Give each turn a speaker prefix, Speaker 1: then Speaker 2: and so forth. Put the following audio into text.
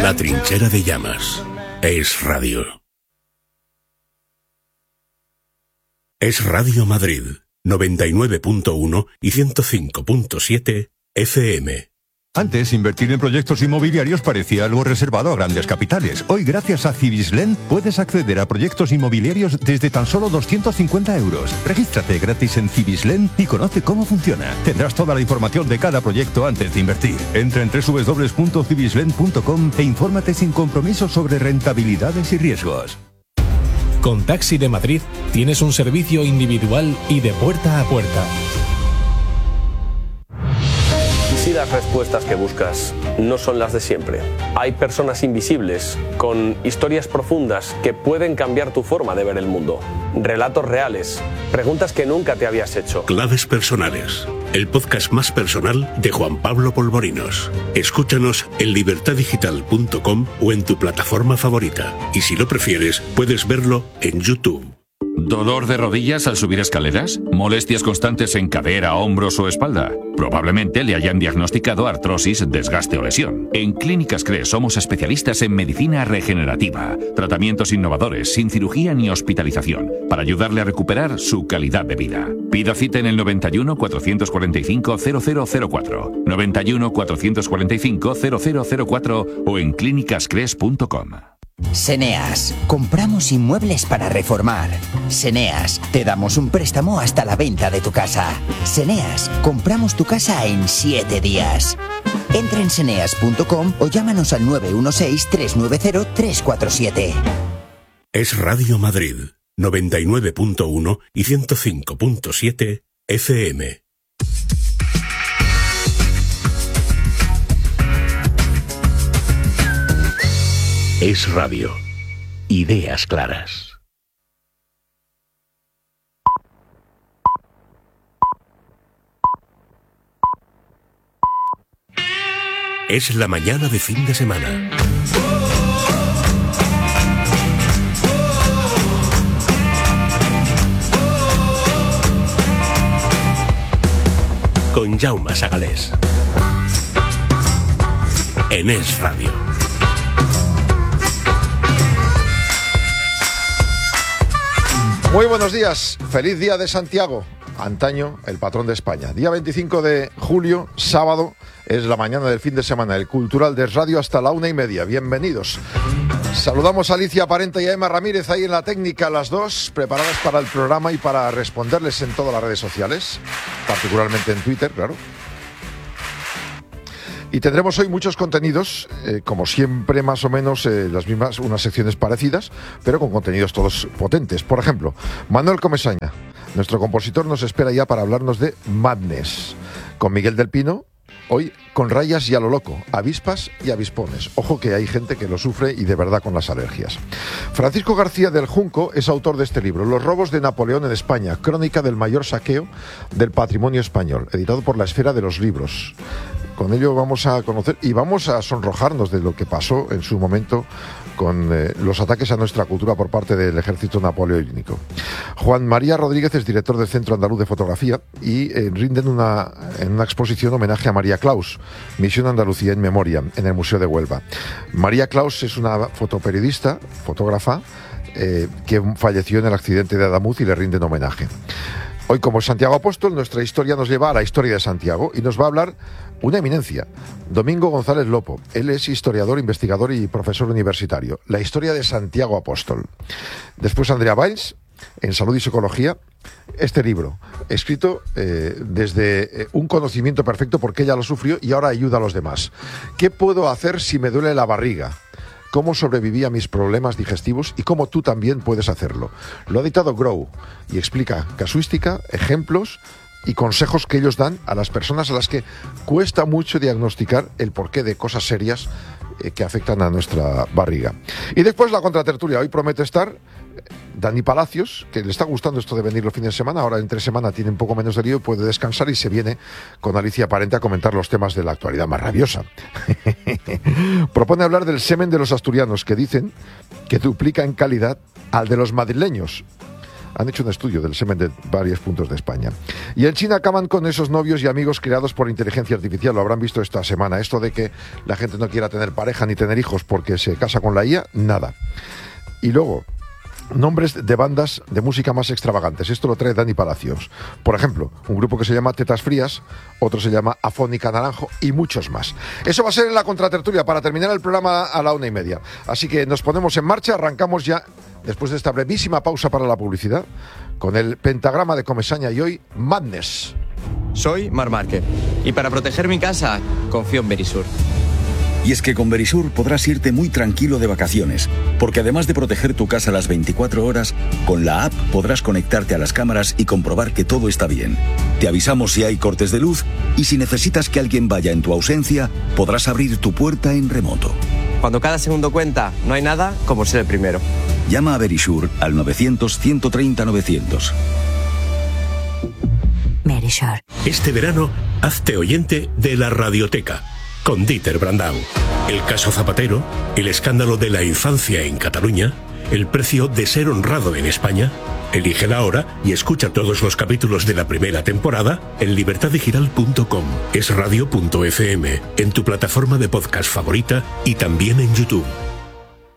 Speaker 1: La trinchera de llamas. Es Radio. Es Radio Madrid, 99.1 y 105.7 FM.
Speaker 2: Antes, invertir en proyectos inmobiliarios parecía algo reservado a grandes capitales. Hoy, gracias a Cibislen, puedes acceder a proyectos inmobiliarios desde tan solo 250 euros. Regístrate gratis en Cibislen y conoce cómo funciona. Tendrás toda la información de cada proyecto antes de invertir. Entra en www.cibislen.com e infórmate sin compromiso sobre rentabilidades y riesgos.
Speaker 3: Con Taxi de Madrid tienes un servicio individual y de puerta a puerta.
Speaker 4: Si las respuestas que buscas no son las de siempre, hay personas invisibles con historias profundas que pueden cambiar tu forma de ver el mundo. Relatos reales, preguntas que nunca te habías hecho.
Speaker 1: Claves personales, el podcast más personal de Juan Pablo Polvorinos. Escúchanos en libertadigital.com o en tu plataforma favorita. Y si lo prefieres, puedes verlo en YouTube.
Speaker 5: ¿Dolor de rodillas al subir escaleras? ¿Molestias constantes en cadera, hombros o espalda? Probablemente le hayan diagnosticado artrosis, desgaste o lesión. En Clínicas CRES somos especialistas en medicina regenerativa, tratamientos innovadores, sin cirugía ni hospitalización, para ayudarle a recuperar su calidad de vida. Pida cita en el 91 445 0004, 91 445 0004 o en clínicascres.com.
Speaker 6: Seneas, compramos inmuebles para reformar. Seneas, te damos un préstamo hasta la venta de tu casa. Seneas, compramos tu casa en 7 días. Entra en seneas.com o llámanos al 916-390-347.
Speaker 1: Es Radio Madrid, 99.1 y 105.7 FM. Es Radio. Ideas claras. Es la mañana de fin de semana. Con Jaume Sagalés. En Es Radio.
Speaker 7: Muy buenos días, feliz día de Santiago, antaño el patrón de España. Día 25 de julio, sábado, es la mañana del fin de semana, el Cultural de Radio hasta la 1:30. Bienvenidos. Saludamos a Alicia Parenta y a Emma Ramírez ahí en la técnica, las dos, preparadas para el programa y para responderles en todas las redes sociales, particularmente en Twitter, claro. Y tendremos hoy muchos contenidos, como siempre más o menos las mismas, unas secciones parecidas, pero con contenidos todos potentes. Por ejemplo, Manuel Comesaña, nuestro compositor, nos espera ya para hablarnos de Madness, con Miguel del Pino, hoy con rayas y a lo loco, avispas y avispones. Ojo que hay gente que lo sufre y de verdad con las alergias. Francisco García del Junco es autor de este libro, Los robos de Napoleón en España, crónica del mayor saqueo del patrimonio español, editado por La Esfera de los Libros. Con ello vamos a conocer y vamos a sonrojarnos de lo que pasó en su momento con los ataques a nuestra cultura por parte del ejército napoleónico. Juan María Rodríguez es director del Centro Andaluz de Fotografía y rinden en una exposición homenaje a María Claus, Misión Andalucía en Memoria, en el Museo de Huelva. María Claus es una fotoperiodista, fotógrafa, que falleció en el accidente de Adamuz y le rinden homenaje. Hoy, como Santiago Apóstol, nuestra historia nos lleva a la historia de Santiago y nos va a hablar una eminencia, Domingo González Lopo. Él es historiador, investigador y profesor universitario. La historia de Santiago Apóstol. Después Andrea Valls, en Salud y Psicología, este libro, escrito desde un conocimiento perfecto porque ella lo sufrió y ahora ayuda a los demás. ¿Qué puedo hacer si me duele la barriga? Cómo sobreviví a mis problemas digestivos y cómo tú también puedes hacerlo. Lo ha editado Grow y explica casuística, ejemplos y consejos que ellos dan a las personas a las que cuesta mucho diagnosticar el porqué de cosas serias que afectan a nuestra barriga. Y después la contratertulia. Hoy promete estar Dani Palacios, que le está gustando esto de venir los fines de semana. Ahora entre semana tiene un poco menos de lío, puede descansar y se viene con Alicia Parenta a comentar los temas de la actualidad más rabiosa. Propone hablar del semen de los asturianos, que dicen que duplica en calidad al de los madrileños. Han hecho un estudio del semen de varios puntos de España. Y en China acaban con esos novios y amigos creados por inteligencia artificial. Lo habrán visto esta semana. Esto de que la gente no quiera tener pareja ni tener hijos porque se casa con la IA, nada. Y luego, nombres de bandas de música más extravagantes. Esto lo trae Dani Palacios. Por ejemplo, un grupo que se llama Tetas Frías, otro se llama Afónica Naranjo y muchos más. Eso va a ser en la contratertulia para terminar el programa a la 1:30. Así que nos ponemos en marcha, arrancamos ya, después de esta brevísima pausa para la publicidad, con el pentagrama de Comesaña y hoy, Madness.
Speaker 8: Soy Mar Márquez y para proteger mi casa, confío en Verisur.
Speaker 9: Y es que con Verisur podrás irte muy tranquilo de vacaciones, porque además de proteger tu casa las 24 horas, con la app podrás conectarte a las cámaras y comprobar que todo está bien. Te avisamos si hay cortes de luz y si necesitas que alguien vaya en tu ausencia, podrás abrir tu puerta en remoto.
Speaker 8: Cuando cada segundo cuenta, no hay nada como ser el primero.
Speaker 9: Llama a Verisur al 900-130-900.
Speaker 1: Verisur. Este verano, hazte oyente de la Radioteca, con Dieter Brandau. El caso Zapatero, el escándalo de la infancia en Cataluña, el precio de ser honrado en España. Elige la hora y escucha todos los capítulos de la primera temporada en libertadigital.com, esradio.fm, en tu plataforma de podcast favorita y también en YouTube.